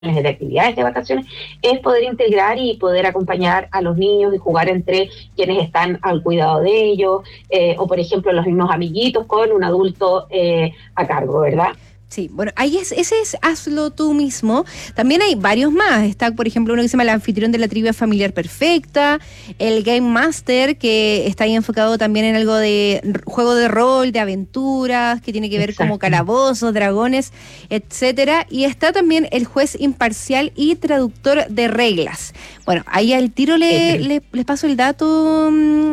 de actividades de vacaciones, es poder integrar y poder acompañar a los niños y jugar entre quienes están al cuidado de ellos, o por ejemplo los mismos amiguitos con un adulto a cargo, ¿verdad? Sí, bueno, ese es Hazlo tú mismo. También hay varios más. Está, por ejemplo, uno que se llama El anfitrión de la trivia familiar perfecta, el Game Master, que está ahí enfocado también en algo de juego de rol, de aventuras, que tiene que ver como Exacto. calabozos, dragones, etcétera. Y está también el juez imparcial y traductor de reglas. Bueno, ahí al tiro les paso el dato,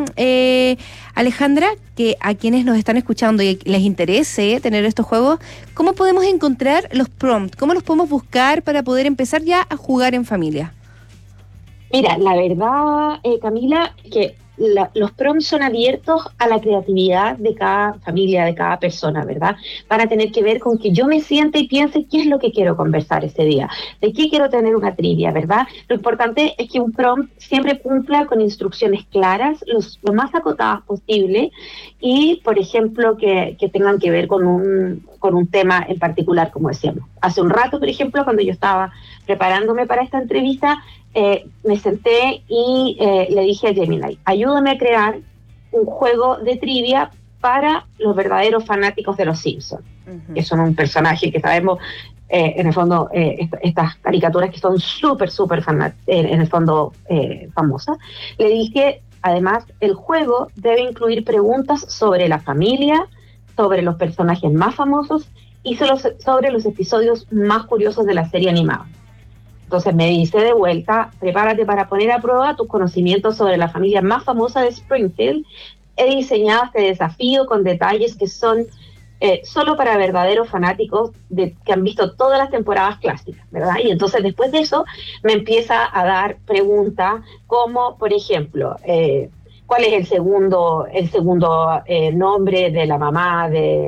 Alejandra, que a quienes nos están escuchando y les interese tener estos juegos, ¿cómo podemos encontrar los prompts? ¿Cómo los podemos buscar para poder empezar ya a jugar en familia? Mira, la verdad, Camila, que los prompts son abiertos a la creatividad de cada familia, de cada persona, ¿verdad? Van a tener que ver con que yo me siente y piense qué es lo que quiero conversar ese día, de qué quiero tener una trivia, ¿verdad? Lo importante es que un prompt siempre cumpla con instrucciones claras, lo más acotadas posible, y, por ejemplo, que tengan que ver con un tema en particular, como decíamos. Hace un rato, por ejemplo, cuando yo estaba preparándome para esta entrevista, me senté y le dije a Gemini, ayúdame a crear un juego de trivia para los verdaderos fanáticos de los Simpsons, que son un personaje que sabemos, en el fondo, estas caricaturas que son súper, súper en el fondo famosas. Le dije, además, el juego debe incluir preguntas sobre la familia, sobre los personajes más famosos y sobre los episodios más curiosos de la serie animada. Entonces me dice de vuelta, prepárate para poner a prueba tus conocimientos sobre la familia más famosa de Springfield. He diseñado este desafío con detalles que son solo para verdaderos fanáticos que han visto todas las temporadas clásicas, ¿verdad? Y entonces después de eso me empieza a dar preguntas como, por ejemplo, ¿cuál es el segundo nombre de la mamá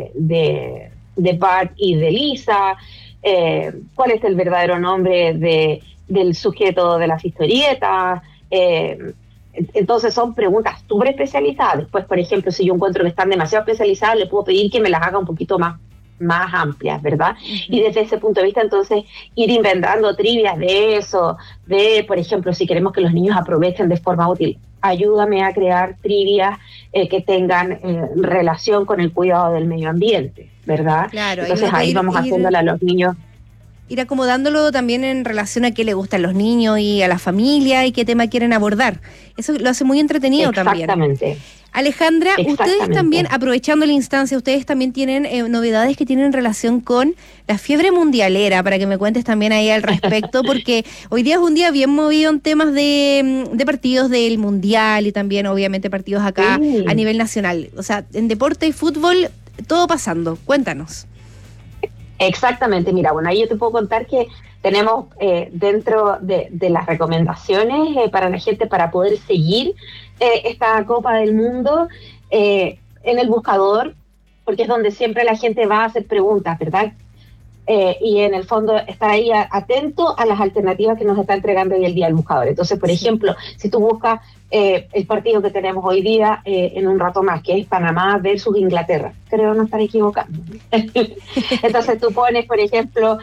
de Bart y de Lisa? ¿Cuál es el verdadero nombre del sujeto de las historietas? Entonces son preguntas súper especializadas. Después, por ejemplo, si yo encuentro que están demasiado especializadas, le puedo pedir que me las haga un poquito más amplias, ¿verdad? Y desde ese punto de vista, entonces, ir inventando trivias de eso, por ejemplo, si queremos que los niños aprovechen de forma útil, ayúdame a crear trivias que tengan relación con el cuidado del medio ambiente, ¿verdad? Claro, Entonces ahí vamos haciéndole a los niños. Ir acomodándolo también en relación a qué le gustan los niños y a la familia y qué tema quieren abordar. Eso lo hace muy entretenido también. Exactamente. Alejandra, ustedes también, aprovechando la instancia, ustedes también tienen novedades que tienen relación con la fiebre mundialera, para que me cuentes también ahí al respecto, porque hoy día es un día bien movido en temas de partidos del mundial y también obviamente partidos acá a nivel nacional. O sea, en deporte y fútbol, todo pasando. Cuéntanos. Exactamente, mira, bueno, ahí yo te puedo contar que tenemos dentro de las recomendaciones para la gente para poder seguir esta Copa del Mundo en el buscador, porque es donde siempre la gente va a hacer preguntas, ¿verdad? Y en el fondo estar ahí atento a las alternativas que nos está entregando hoy el día el buscador. Entonces, por ejemplo, si tú buscas el partido que tenemos hoy día en un rato más, que es Panamá versus Inglaterra, creo no estar equivocando. Entonces tú pones, por ejemplo,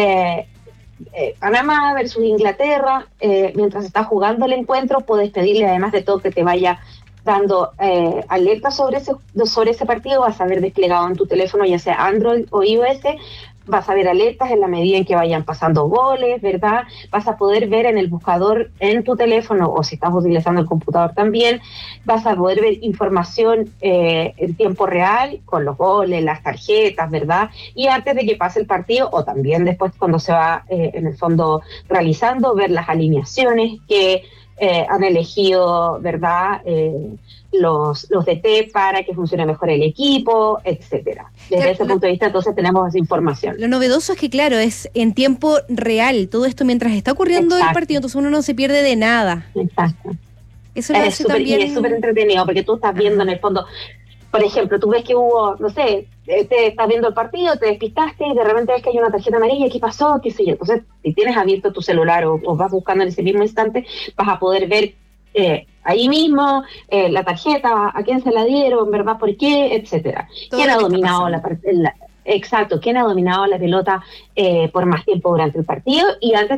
Panamá versus Inglaterra, mientras estás jugando el encuentro, puedes pedirle, además de todo, que te vaya dando alertas sobre ese partido. Vas a ver desplegado en tu teléfono, ya sea Android o iOS, vas a ver alertas en la medida en que vayan pasando goles, ¿verdad? Vas a poder ver en el buscador en tu teléfono, o si estás utilizando el computador también, vas a poder ver información en tiempo real con los goles, las tarjetas, ¿verdad? Y antes de que pase el partido, o también después cuando se va en el fondo realizando, ver las alineaciones que han elegido, ¿verdad? Los DT para que funcione mejor el equipo, etcétera. Desde ese punto de vista, entonces tenemos esa información. Lo novedoso es que, claro, es en tiempo real, todo esto mientras está ocurriendo el partido, entonces uno no se pierde de nada. Exacto. Eso lo hace también... Y es súper entretenido, porque tú estás viendo en el fondo, por ejemplo, tú ves que hubo, no sé, te estás viendo el partido, te despistaste y de repente ves que hay una tarjeta amarilla, ¿qué pasó? ¿Qué sé yo? Entonces, si tienes abierto tu celular o vas buscando en ese mismo instante, vas a poder ver ahí mismo la tarjeta, a quién se la dieron, ¿verdad? ¿Por qué? Etcétera. ¿Quién ha dominado Exacto, quién ha dominado la pelota por más tiempo durante el partido y antes